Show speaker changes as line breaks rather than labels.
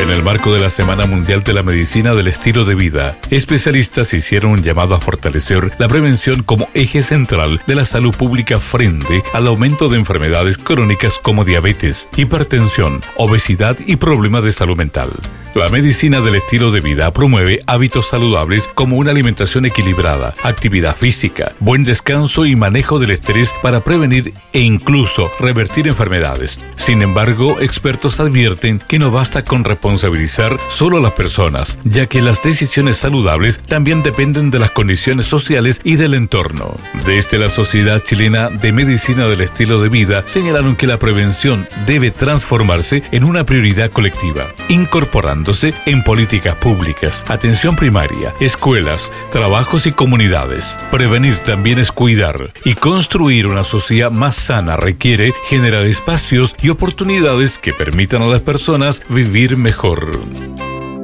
En el marco de la Semana Mundial de la Medicina del Estilo de Vida, especialistas hicieron un llamado a fortalecer la prevención como eje central de la salud pública frente al aumento de enfermedades crónicas como diabetes, hipertensión, obesidad y problemas de salud mental. La medicina del estilo de vida promueve hábitos saludables como una alimentación equilibrada, actividad física, buen descanso y manejo del estrés para prevenir e incluso revertir enfermedades. Sin embargo, expertos advierten que no basta con responsabilizar solo a las personas, ya que las decisiones saludables también dependen de las condiciones sociales y del entorno. Desde la Sociedad Chilena de Medicina del Estilo de Vida señalaron que la prevención debe transformarse en una prioridad colectiva, incorporando en políticas públicas, atención primaria, escuelas, trabajos y comunidades. Prevenir también es cuidar, y construir una sociedad más sana requiere generar espacios y oportunidades que permitan a las personas vivir mejor.